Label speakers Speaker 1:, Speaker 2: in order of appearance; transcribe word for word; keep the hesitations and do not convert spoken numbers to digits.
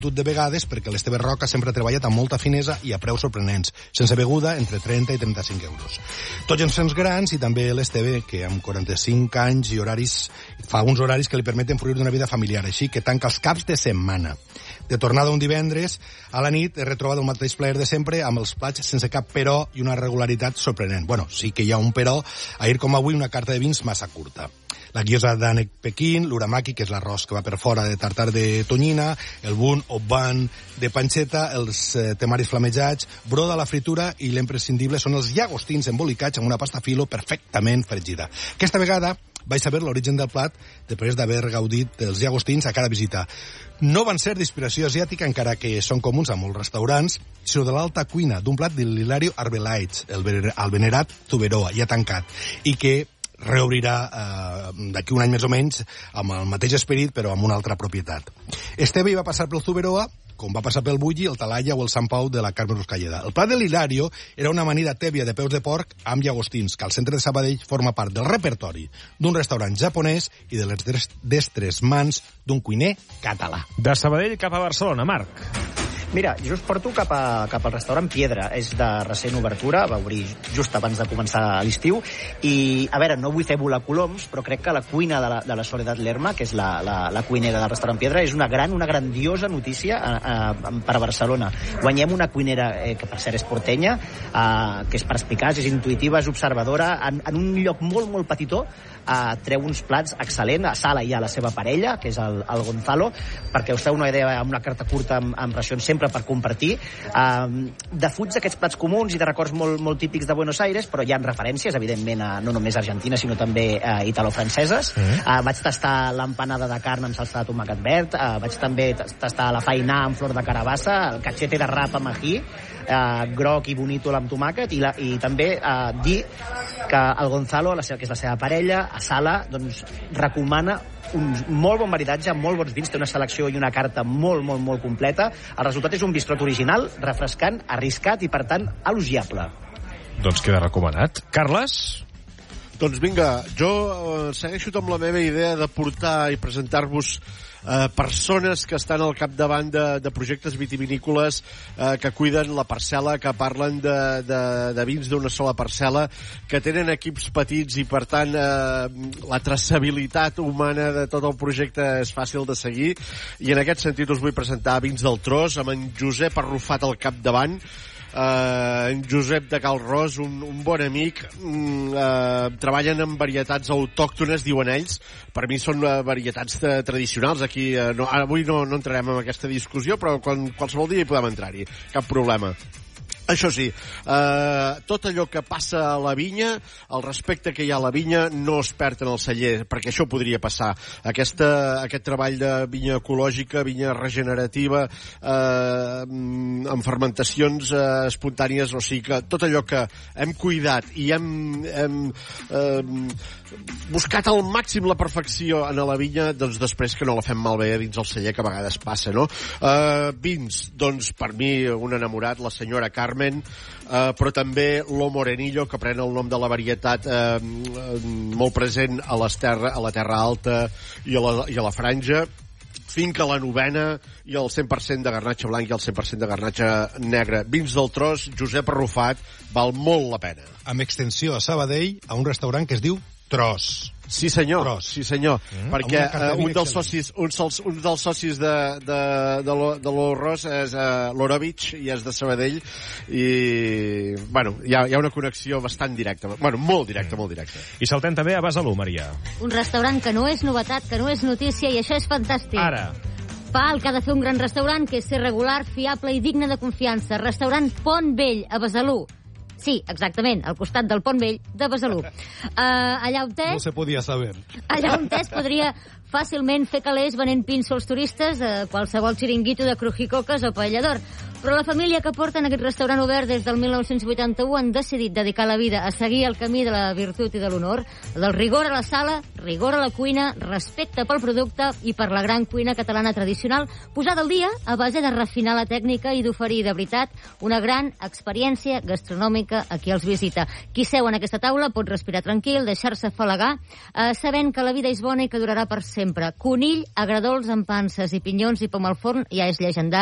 Speaker 1: tot de vegades, perquè l'Esteve Roca sempre ha treballat amb molta finesa i a preus sorprenents, sense beguda, entre trenta i trenta-cinc euros. Tots ens fem grans, i també l'Esteve, que amb quaranta-cinc anys i horaris, fa uns horaris que li permeten fruir d'una vida familiar, així que tanca els caps de setmana. De tornada un divendres, a la nit he retrobat el mateix plaer de sempre, amb els plats sense cap però i una regularitat sorprenent. Bueno, sí que hi ha un però, ahir com avui una carta de vins massa curta. La guiosa d'ànec Pequín, l'uramaki, que és l'arròs que va per fora de tartar de tonyina, el bun o ban de panceta, els eh, temaris flamejats, broda a la fritura i l'imprescindible són els llagostins embolicats amb una pasta filo perfectament fregida. Aquesta vegada vaig saber l'origen del plat després d'haver gaudit dels llagostins a cada visita. No van ser d'inspiració asiàtica, encara que són comuns a molts restaurants, sinó de l'alta cuina, d'un plat de l'Hilario Arbelaitz, el, el venerat Tuberoa, ja tancat, i que reobrirà eh, d'aquí un any més o menys amb el mateix esperit però amb una altra propietat. Esteve hi va passar pel Zuberoa com va passar pel Bulli, el Talaya o el Sant Pau de la Carme Ruscalleda. El plat de l'Hilario era una amanida tèbia de peus de porc amb llagostins, que al centre de Sabadell forma part del repertori d'un restaurant japonès i de les destres mans d'un cuiner català.
Speaker 2: De Sabadell cap a Barcelona, Marc.
Speaker 3: Mira, jo us porto cap, a, cap al restaurant Piedra. És de recent obertura, va obrir just abans de començar l'estiu. I, a veure, no vull fer volar coloms, però crec que la cuina de la, de la Soledad Lerma, que és la, la, la cuinera del restaurant Piedra, és una gran, una grandiosa notícia a, a, per a Barcelona. Guanyem una cuinera eh, que, per cert, és portenya, eh, que és perspicaç, és intuïtiva, és observadora, en, en un lloc molt, molt petitó, eh, treu uns plats excel·lents. A sala hi ha la seva parella, que és el, el Gonzalo, perquè us feu una idea, amb una carta curta amb, amb racions sempre per compartir. Um, defuig d'aquests plats comuns i de records molt, molt típics de Buenos Aires, però hi ha referències, evidentment, a, no només argentines, sinó també uh, italo-franceses. Mm. Uh, vaig tastar l'empanada de carn amb salsa de tomàquet verd, uh, vaig també tastar la fainá amb flor de carabassa, el cachete de rap amb ají, uh, groc i bonito amb tomàquet, i, la, i també uh, dir que el Gonzalo, la seva, que és la seva parella, a sala, doncs, recomana un molt bon maridatge, molt bons vins, té una selecció i una carta molt, molt, molt completa. El resultat és un bistrot original, refrescant, arriscat i, per tant, elogiable.
Speaker 2: Doncs queda recomanat. Carles?
Speaker 4: Doncs vinga, jo eh, segueixo amb la meva idea de portar i presentar-vos eh, persones que estan al capdavant de, de projectes vitivinícoles eh, que cuiden la parcel·la, que parlen de, de, de vins d'una sola parcel·la, que tenen equips petits i, per tant, eh, la traçabilitat humana de tot el projecte és fàcil de seguir. I en aquest sentit us vull presentar Vins del Tros, amb en Josep Arrufat al capdavant. Uh, en Josep de Cal Ros, un, un bon amic, uh, treballen en varietats autòctones, diuen ells. Per mi són uh, varietats uh, tradicionals. Aquí uh, no, avui no, no entrarem en aquesta discussió, però quan, qualsevol dia hi podem entrar-hi, cap problema. Això sí, eh, tot allò que passa a la vinya, el respecte que hi ha a la vinya, no es perd en el celler, perquè això podria passar. Aquesta, aquest treball de vinya ecològica, vinya regenerativa, eh, amb fermentacions eh, espontànies, o sigui que tot allò que hem cuidat i hem, hem eh, buscat al màxim la perfecció en la vinya, doncs després que no la fem malbé dins el celler, que a vegades passa, no? Eh, vins, doncs per mi un enamorat, la senyora Carmen, Uh, però també lo Morenillo, que pren el nom de la varietat uh, molt present a, les terra, a la Terra Alta i a la, i a la Franja. Finca La Novena i el cent per cent de garnatxa blanc i el cent per cent de garnatxa negra. Vins del Tros, Josep Arrufat, val molt la pena.
Speaker 1: Amb extensió a Sabadell, a un restaurant que es diu Tros.
Speaker 4: Sí senyor,
Speaker 1: Tros.
Speaker 4: sí senyor, mm. perquè uh, un dels socis, un, sols, un dels socis de, de, de, lo, de l'Orros és uh, l'Orovich i és de Sabadell i, bueno, hi ha, hi ha una connexió bastant directa, bueno, molt directa, mm. molt directa.
Speaker 2: I saltem també a Besalú, Maria.
Speaker 5: Un restaurant que no és novetat, que no és notícia, i això és fantàstic.
Speaker 2: Ara.
Speaker 5: Fa el que ha de fer un gran restaurant, que és ser regular, fiable i digne de confiança. Restaurant Pont Vell, a Besalú. Sí, exactament, al costat del Pont Vell de Besalú. Uh, allà on és...
Speaker 1: No se podia saber.
Speaker 5: Allà on és podria fàcilment fer calés venent pinso als turistes a qualsevol xiringuito de crujicoques o paellador. Però la família que porta en aquest restaurant obert des del mil nou-cents vuitanta-u han decidit dedicar la vida a seguir el camí de la virtut i de l'honor, del rigor a la sala, rigor a la cuina, respecte pel producte i per la gran cuina catalana tradicional, posada al dia a base de refinar la tècnica i d'oferir, de veritat, una gran experiència gastronòmica a qui els visita. Qui seu en aquesta taula pot respirar tranquil, deixar-se afalagar, eh, sabent que la vida és bona i que durarà per sempre. Conill, agradols amb panses i pinyons i pom al forn ja és llegendari.